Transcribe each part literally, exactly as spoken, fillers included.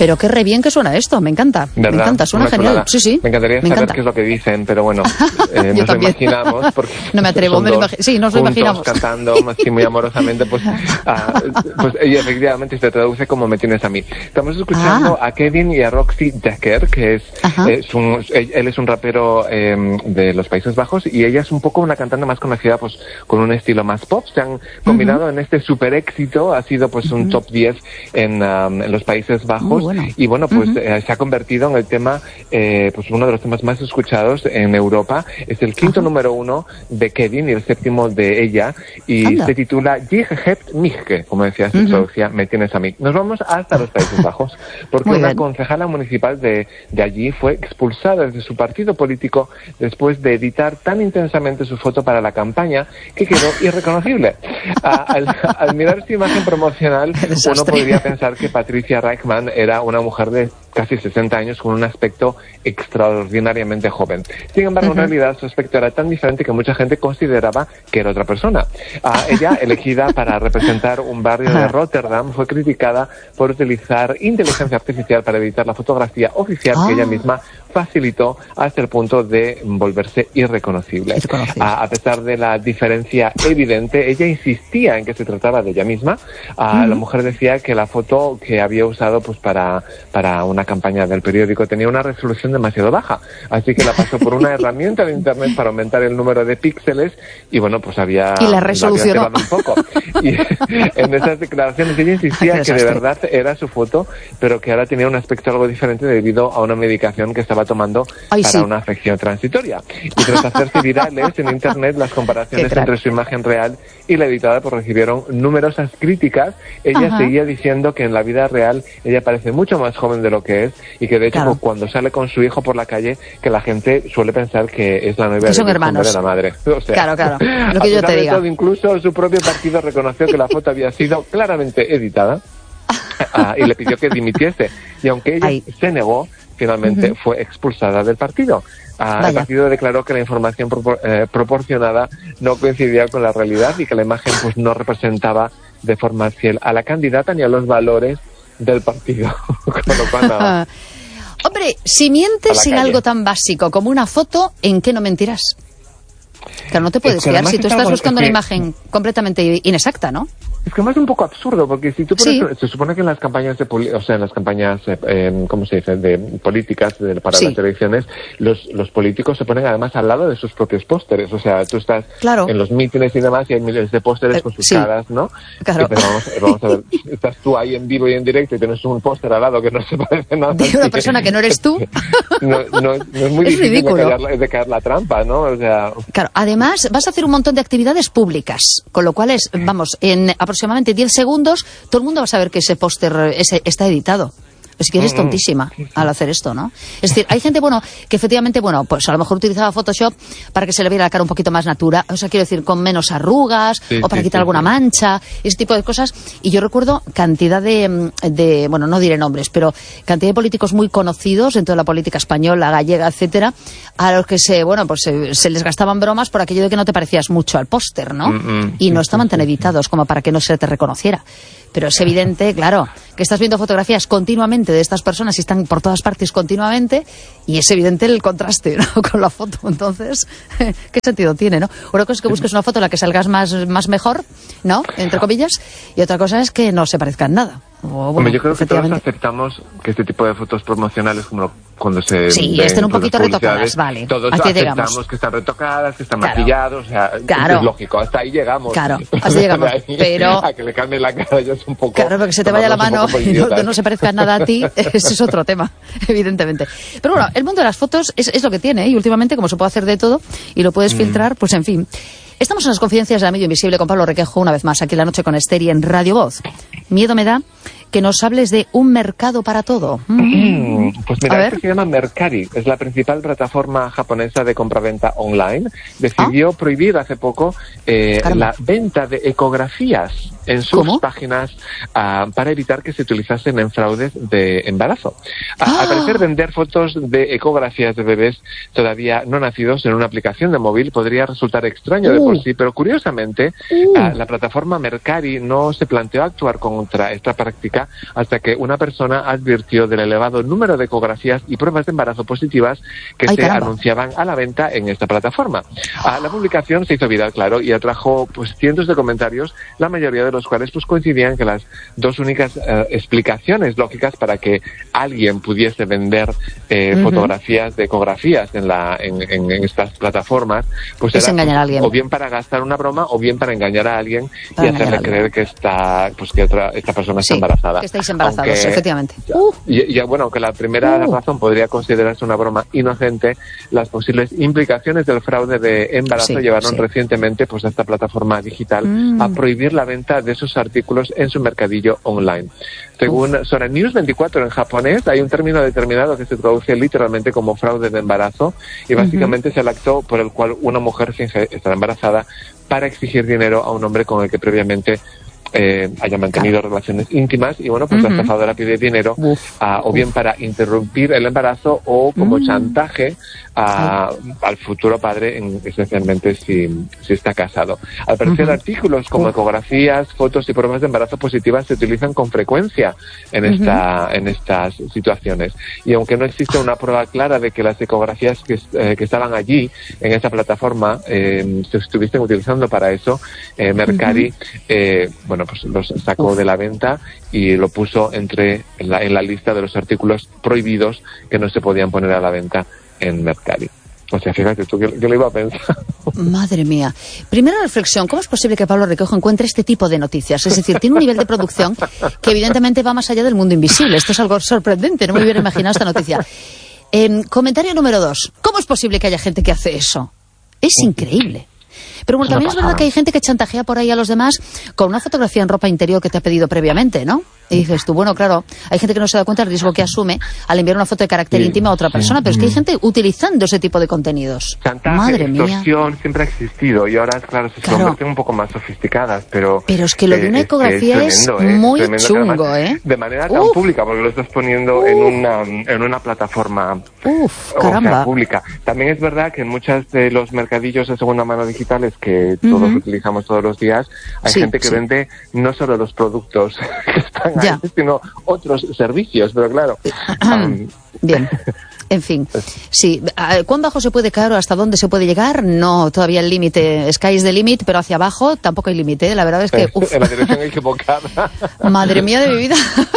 Pero qué re bien que suena esto, me encanta. ¿Verdad? Me encanta, suena Una genial. chulada. Sí, sí. Me encantaría me saber encanta. qué es lo que dicen, pero bueno, eh, nos lo imaginamos. Porque no me atrevo, me lo imagi- sí, nos lo imaginamos. Cantando así muy amorosamente, pues, uh, pues ella efectivamente se traduce como me tienes a mí. Estamos escuchando ah. a Kevin y a Roxy Dekker, que es, es un, él es un rapero eh, de los Países Bajos y ella es un poco una cantante más conocida pues con un estilo más pop. Se han combinado uh-huh. en este super éxito, ha sido pues uh-huh. un top diez en, um, en los Países Bajos bueno. y bueno, pues uh-huh. eh, se ha convertido en el tema, eh, pues uno de los temas más escuchados en Europa. Es el quinto uh-huh. número uno de Kevin y el séptimo de ella y Anda. se titula Ich hebt mich, como decía su uh-huh. traducía, me tienes a mí. Nos vamos hasta los Países Bajos porque Muy una bien. concejala municipal de, de allí fue expulsada de su partido político después de editar tan intensamente su foto para la campaña que quedó irreconocible. Ah, al, al mirar su imagen promocional, uno podría pensar que Patricia Reichmann era una mujer de casi sesenta años con un aspecto extraordinariamente joven. Sin embargo, uh-huh. en realidad su aspecto era tan diferente que mucha gente consideraba que era otra persona. Ah, ella, elegida para representar un barrio uh-huh. de Rotterdam, fue criticada por utilizar inteligencia artificial para editar la fotografía oficial oh. que ella misma facilitó hasta el punto de volverse irreconocible. Ah, a pesar de la diferencia evidente, ella insistía en que se trataba de ella misma. Ah, uh-huh. La mujer decía que la foto que había usado pues para, para una campaña del periódico tenía una resolución demasiado baja, así que la pasó por una herramienta de internet para aumentar el número de píxeles y bueno, pues había, y la resolucionó un poco. Y en esas declaraciones ella insistía que de verdad era su foto, pero que ahora tenía un aspecto algo diferente debido a una medicación que estaba tomando Ay, para sí. una afección transitoria. Y tras hacerse virales en internet, las comparaciones entre su imagen real y la editada pues recibieron numerosas críticas. Ella Ajá. seguía diciendo que en la vida real ella parece mucho más joven de lo que es y que de hecho claro. cuando sale con su hijo por la calle que la gente suele pensar que es la novia de, de la madre. O sea, claro, claro, lo que yo te diga. Todo, incluso su propio partido reconoció que la foto había sido claramente editada uh, y le pidió que dimitiese. Y aunque ella Ay. se negó, finalmente uh-huh. fue expulsada del partido. Uh, el partido declaró que la información propor- eh, proporcionada no coincidía con la realidad y que la imagen pues no representaba de forma fiel a la candidata ni a los valores del partido. Con lo cual, nada. Hombre, si mientes en algo tan básico como una foto, ¿en qué no mentirás? Claro, no te puedes fiar si tú estás buscando una imagen completamente inexacta, ¿no? Es que además es un poco absurdo, porque si tú pones, sí. se supone que en las campañas de poli- o sea, en las campañas, eh, eh, ¿cómo se dice?, de políticas de, para sí. las elecciones, los, los políticos se ponen además al lado de sus propios pósteres. O sea, tú estás claro. en los mítines y demás y hay miles de pósteres eh, con sus sí. caras, ¿no? Claro. Pero vamos, vamos a ver, estás tú ahí en vivo y en directo y tienes un póster al lado que no se parece nada. De una persona que no eres tú. no, no, no es muy es difícil ridículo. De, caer, de caer la trampa, ¿no? O sea... Claro, además vas a hacer un montón de actividades públicas, con lo cual es, vamos, en aproximadamente diez segundos todo el mundo va a saber que ese póster ese está editado. Es que eres tontísima al hacer esto, ¿no? Es decir, hay gente, bueno, que efectivamente, bueno, pues a lo mejor utilizaba Photoshop para que se le viera la cara un poquito más natural, o sea, quiero decir, con menos arrugas, sí, o para sí, quitar sí, alguna sí. mancha, ese tipo de cosas. Y yo recuerdo cantidad de, de, bueno, no diré nombres, pero cantidad de políticos muy conocidos dentro de la política española, gallega, etcétera, a los que se, bueno, pues se, se les gastaban bromas por aquello de que no te parecías mucho al póster, ¿no? Mm-hmm. Y no estaban tan editados como para que no se te reconociera. Pero es evidente, claro, que estás viendo fotografías continuamente de estas personas y están por todas partes continuamente y es evidente el contraste, ¿no?, con la foto. Entonces, ¿qué sentido tiene, no? Una cosa es que busques una foto en la que salgas más, más mejor, ¿no?, entre comillas, y otra cosa es que no se parezca en nada. O, bueno, Hombre, yo creo que todos aceptamos que este tipo de fotos promocionales, como cuando se sí, estén un poquito retocadas, vale. Todos hasta aceptamos llegamos. que están retocadas, que están claro. maquillados, o sea, claro. es lógico, hasta ahí llegamos. Claro, hasta ahí llegamos, ahí, pero... A que le cambie la cara ya es un poco... Claro, porque se te vaya la mano y no, no se parezca nada a ti, ese es otro tema, evidentemente. Pero bueno, el mundo de las fotos es, es lo que tiene, ¿eh? Y últimamente, como se puede hacer de todo y lo puedes mm. filtrar, pues en fin... Estamos en las confidencias de la Medio Invisible con Pablo Requejo, una vez más aquí en La Noche con Esther y en Radio Voz. Miedo me da que nos hables de un mercado para todo. Mm, pues mira, este se llama Mercari, es la principal plataforma japonesa de compraventa online. Decidió ¿Ah? prohibir hace poco eh, la venta de ecografías en sus ¿Cómo? páginas uh, para evitar que se utilizasen en fraudes de embarazo. Ah. Al parecer, vender fotos de ecografías de bebés todavía no nacidos en una aplicación de móvil podría resultar extraño uh. de por sí, pero curiosamente uh. uh, la plataforma Mercari no se planteó actuar contra esta práctica hasta que una persona advirtió del elevado número de ecografías y pruebas de embarazo positivas que Ay, se caramba. anunciaban a la venta en esta plataforma. Uh, la publicación se hizo viral, claro, y atrajo pues cientos de comentarios, la mayoría de los cuales pues coincidían que las dos únicas uh, explicaciones lógicas para que alguien pudiese vender eh, uh-huh. fotografías de ecografías en, la, en, en, en estas plataformas, pues es era engañar a alguien. O bien para gastar una broma o bien para engañar a alguien para y hacerle creer que está, pues que otra, esta persona sí, está embarazada. Que estáis embarazados, aunque, efectivamente. Uh. Y, y bueno, aunque la primera uh. razón podría considerarse una broma inocente, las posibles implicaciones del fraude de embarazo sí, llevaron sí. recientemente pues a esta plataforma digital mm. a prohibir la venta de esos artículos en su mercadillo online. Según Uf. Sora News veinticuatro en japonés, hay un término determinado que se traduce literalmente como fraude de embarazo y básicamente uh-huh. es el acto por el cual una mujer finge estar embarazada para exigir dinero a un hombre con el que previamente Eh, haya mantenido claro. relaciones íntimas y bueno, pues uh-huh. la estafadora pide dinero uh, o bien para interrumpir el embarazo o como uh-huh. chantaje a, al futuro padre, en, esencialmente si, si está casado. Al parecer uh-huh. artículos como uh-huh. ecografías, fotos y pruebas de embarazo positivas se utilizan con frecuencia en, uh-huh. esta, en estas situaciones y aunque no existe una prueba clara de que las ecografías que, eh, que estaban allí en esa plataforma eh, se estuviesen utilizando para eso, eh, Mercari uh-huh. eh, bueno pues los sacó Uf. de la venta y lo puso entre en la, en la lista de los artículos prohibidos que no se podían poner a la venta en Mercari. O sea, fíjate tú, que yo lo iba a pensar. Madre mía. Primera reflexión, ¿cómo es posible que Pablo Requejo encuentre este tipo de noticias? Es decir, tiene un nivel de producción que evidentemente va más allá del mundo invisible. Esto es algo sorprendente, no me hubiera imaginado esta noticia. Eh, comentario número dos. ¿Cómo es posible que haya gente que hace eso? Es increíble. Pero bueno, también es verdad que hay gente que chantajea por ahí a los demás con una fotografía en ropa interior que te ha pedido previamente, ¿no? Y dices tú, bueno, claro, hay gente que no se da cuenta del riesgo que asume al enviar una foto de carácter sí, íntimo a otra persona, sí, pero es que hay gente utilizando ese tipo de contenidos. Chantaje, Madre extorsión, mía. siempre ha existido y ahora, claro, se claro. convierten un poco más sofisticadas, pero... Pero es que lo de una ecografía es, tremendo, es muy tremendo, chungo, además, ¿eh? De manera tan Uf. pública, porque lo estás poniendo Uf. en una en una plataforma Uf, o caramba. sea, pública. También es verdad que en muchos de los mercadillos de segunda mano digitales que uh-huh. todos utilizamos todos los días, hay sí, gente que sí. vende no solo los productos que están ya. ahí, sino otros servicios, pero claro. um, Bien. En fin, sí. ¿Cuán bajo se puede caer o hasta dónde se puede llegar? No, todavía el límite, sky is the limit, pero hacia abajo tampoco hay límite. La verdad es que... Uf. En la dirección equivocada. Madre mía de mi vida.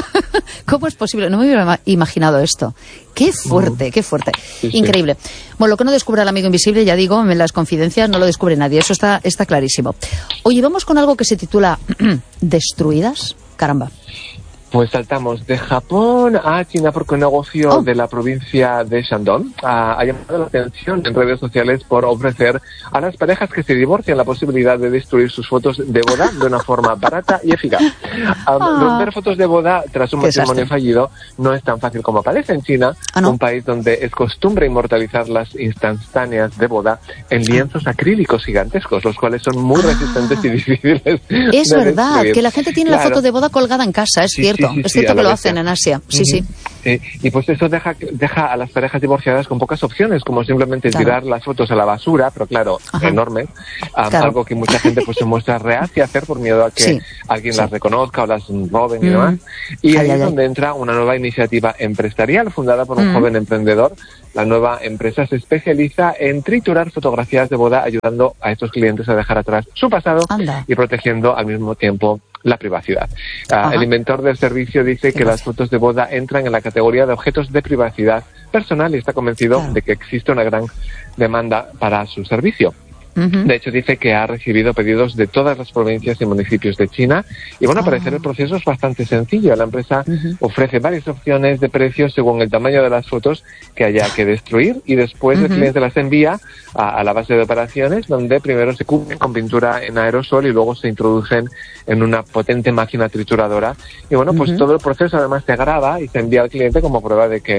¿Cómo es posible? No me hubiera imaginado esto. Qué fuerte, qué fuerte. Sí, increíble. Sí. Bueno, lo que no descubre el amigo invisible, ya digo, en las confidencias no lo descubre nadie. Eso está, está clarísimo. Oye, vamos con algo que se titula ¿Destruidas? Caramba. Pues saltamos de Japón a China porque un negocio oh. de la provincia de Shandong ha, ha llamado la atención en redes sociales por ofrecer a las parejas que se divorcian la posibilidad de destruir sus fotos de boda de una forma barata y eficaz. Um, oh. Vender fotos de boda tras un matrimonio fallido no es tan fácil como parece en China, ah, ¿no? un país donde es costumbre inmortalizar las instantáneas de boda en lienzos acrílicos gigantescos, los cuales son muy ah. resistentes y difíciles. Es de verdad, destruir. Que la gente tiene claro. la foto de boda colgada en casa, es sí, cierto. Sí, sí, es cierto sí, que lo hacen en Asia, sí, uh-huh. sí. Eh, y pues eso deja, deja a las parejas divorciadas con pocas opciones, como simplemente claro. tirar las fotos a la basura, pero claro, Ajá. enormes, um, claro. algo que mucha gente pues se muestra reacia a hacer por miedo a que sí. alguien sí. las reconozca o las roben mm. y demás. Y ay, ahí ay, es ay. donde entra una nueva iniciativa empresarial fundada por un mm. joven emprendedor. La nueva empresa se especializa en triturar fotografías de boda, ayudando a estos clientes a dejar atrás su pasado Anda. y protegiendo al mismo tiempo la privacidad. Uh, el inventor del servicio dice que las fotos de boda entran en la categoría de objetos de privacidad personal y está convencido claro. de que existe una gran demanda para su servicio. Uh-huh. De hecho, dice que ha recibido pedidos de todas las provincias y municipios de China y bueno, al parecer oh. el proceso es bastante sencillo. La empresa uh-huh. ofrece varias opciones de precios según el tamaño de las fotos que haya que destruir y después uh-huh. el cliente las envía a, a la base de operaciones, donde primero se cubren con pintura en aerosol y luego se introducen en una potente máquina trituradora y bueno, pues uh-huh. todo el proceso además se graba y se envía al cliente como prueba de que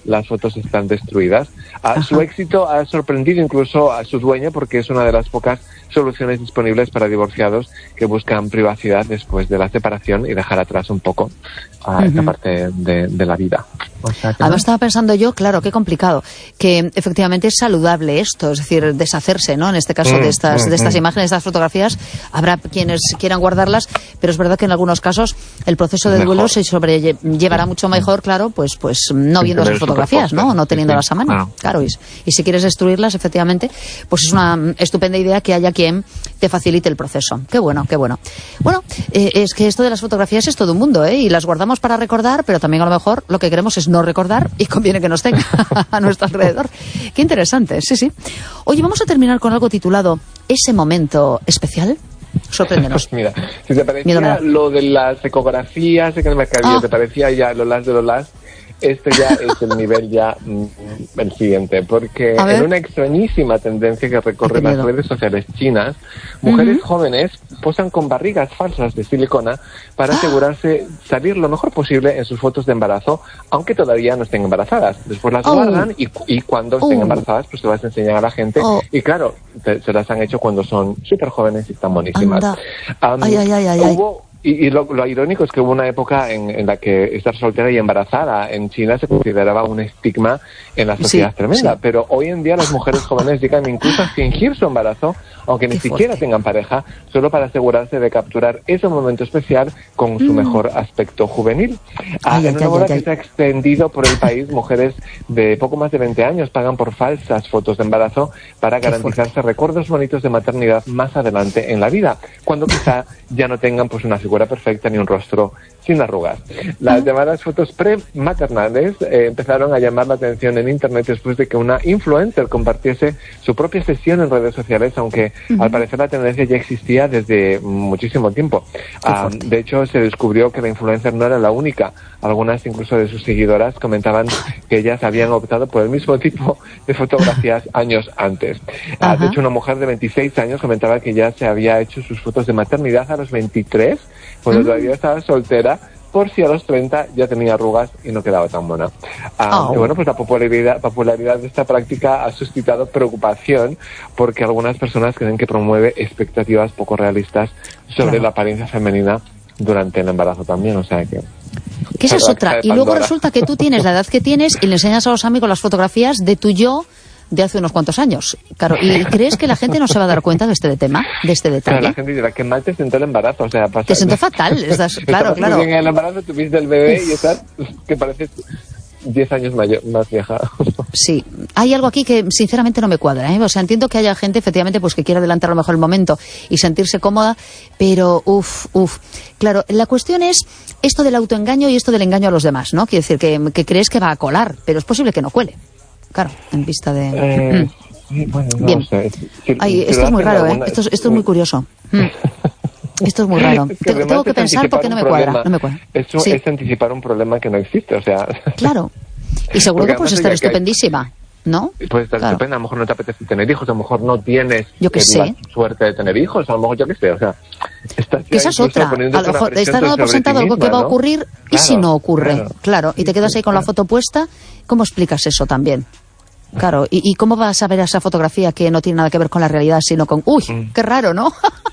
las fotos están destruidas. Uh, su éxito ha sorprendido incluso a su dueño porque es una de las pocas soluciones disponibles para divorciados que buscan privacidad después de la separación y dejar atrás un poco uh, uh-huh. esta parte de, de la vida. O sea, Además no. estaba pensando yo, claro, qué complicado, que efectivamente es saludable esto, es decir, deshacerse, ¿no? En este caso mm, de estas mm, de estas mm. imágenes, de estas fotografías, habrá quienes quieran guardarlas, pero es verdad que en algunos casos el proceso de duelo se sobrellevará mucho mejor, claro, pues pues no viendo esas fotografías, ¿no? No teniéndolas a mano, claro. claro y, y si quieres destruirlas, efectivamente, pues es una estupenda idea que haya quien te facilite el proceso. Qué bueno, qué bueno. Bueno, eh, es que esto de las fotografías es todo un mundo, ¿eh? Y las guardamos para recordar, pero también a lo mejor lo que queremos es no recordar y conviene que nos tenga a nuestro alrededor. Qué interesante, sí, sí. Oye, vamos a terminar con algo titulado Ese momento especial. Sorpréndenos. Mira, si te parecía lo de las ecografías, que no me cabía, ah. te parecía ya lo las de lo las, este ya es el nivel ya mm, el siguiente, porque en una extrañísima tendencia que recorre las redes sociales chinas, mujeres uh-huh. jóvenes posan con barrigas falsas de silicona para asegurarse salir lo mejor posible en sus fotos de embarazo, aunque todavía no estén embarazadas. Después las oh. guardan y, y cuando estén oh. embarazadas, pues se las enseñan a la gente oh. y claro, te, se las han hecho cuando son súper jóvenes y están buenísimas. Um, ay, ay, ay, ay, hubo Y, y lo, lo irónico es que hubo una época en, en la que estar soltera y embarazada en China se consideraba un estigma en la sociedad sí, tremenda, sí. pero hoy en día las mujeres jóvenes llegan incluso a fingir su embarazo, aunque ni Qué siquiera fuerte. tengan pareja, solo para asegurarse de capturar ese momento especial con su mm. mejor aspecto juvenil. Ah, ay, en una boda que se ha extendido por el país, mujeres de poco más de veinte años pagan por falsas fotos de embarazo para Qué garantizarse fuerte. recuerdos bonitos de maternidad más adelante en la vida, cuando quizá ya no tengan pues una figura perfecta ni un rostro sin arrugas. Las uh-huh. llamadas fotos prematernales eh, empezaron a llamar la atención en internet después de que una influencer compartiese su propia sesión en redes sociales, aunque uh-huh. al parecer la tendencia ya existía desde muchísimo tiempo. Uh, de hecho, se descubrió que la influencer no era la única. Algunas incluso de sus seguidoras comentaban que ellas habían optado por el mismo tipo de fotografías años antes. Uh, de hecho, una mujer de veintiséis años comentaba que ya se había hecho sus fotos de maternidad a los veintitrés, cuando uh-huh. todavía estaba soltera, por si a los treinta ya tenía arrugas y no quedaba tan buena. Ah, oh. Y bueno, pues la popularidad, popularidad de esta práctica ha suscitado preocupación porque algunas personas creen que promueve expectativas poco realistas sobre claro. la apariencia femenina durante el embarazo también, o sea que... Que esa es otra. Y luego resulta que tú tienes la edad que tienes y le enseñas a los amigos las fotografías de tu yo de hace unos cuantos años. Claro, ¿y crees que la gente no se va a dar cuenta de este tema, de este detalle? Claro, la gente dirá, qué mal te sentó el embarazo, o sea, pasa... Te sentó fatal, estás, claro, claro. En el embarazo tuviste el bebé y estás, que pareces diez años mayor, más vieja. Sí, hay algo aquí que sinceramente no me cuadra, ¿eh? O sea, entiendo que haya gente efectivamente pues que quiera adelantar a lo mejor el momento y sentirse cómoda, pero uff, uff. Claro, la cuestión es esto del autoengaño y esto del engaño a los demás, ¿no? Quiere decir que, que crees que va a colar, pero es posible que no cuele. Claro, en vista de... Eh, sí, bueno, no Bien. Sé. Si, Ay, si esto es muy raro, alguna... ¿eh? Esto, esto es muy curioso. Mm. Esto es muy raro. Es que tengo, tengo que pensar porque no me cuadra. No me cuadra. Eso sí. Es anticipar un problema que no existe, o sea... Claro. Y seguro que puedes estar estupendísima, hay... ¿no? Puedes estar claro. estupenda, a lo mejor no te apetece tener hijos, a lo mejor no tienes yo que sé. la suerte de tener hijos, a lo mejor yo qué sé, o sea... Que esa es otra. A lo mejor estás dando por sentado algo que va a ocurrir, ¿no? Y claro, si no ocurre, claro. claro. Y te quedas ahí con la foto puesta, ¿cómo explicas eso también? Claro, ¿y, y cómo vas a ver esa fotografía que no tiene nada que ver con la realidad, sino con... ¡Uy! Mm. ¡Qué raro!, ¿no?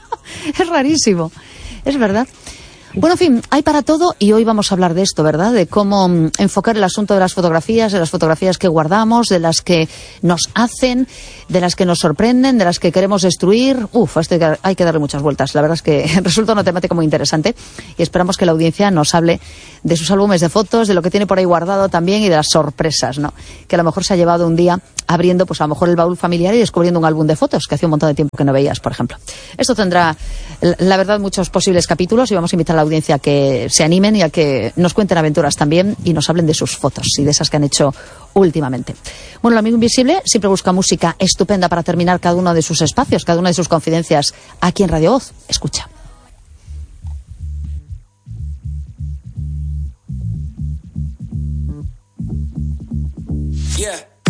Es rarísimo. Es verdad. Bueno, en fin, hay para todo y hoy vamos a hablar de esto, ¿verdad? De cómo mm, enfocar el asunto de las fotografías, de las fotografías que guardamos, de las que nos hacen, de las que nos sorprenden, de las que queremos destruir. Uf, a esto hay que, hay que darle muchas vueltas. La verdad es que resulta una temática muy interesante y esperamos que la audiencia nos hable de sus álbumes de fotos, de lo que tiene por ahí guardado también y de las sorpresas, ¿no? Que a lo mejor se ha llevado un día abriendo, pues a lo mejor el baúl familiar y descubriendo un álbum de fotos que hacía un montón de tiempo que no veías, por ejemplo. Esto tendrá, la verdad, muchos posibles capítulos y vamos a invitar a la audiencia a que se animen y a que nos cuenten aventuras también y nos hablen de sus fotos y de esas que han hecho últimamente. Bueno, el amigo invisible siempre busca música estupenda para terminar cada uno de sus espacios, cada una de sus confidencias aquí en Radio Voz. Escucha. Yeah.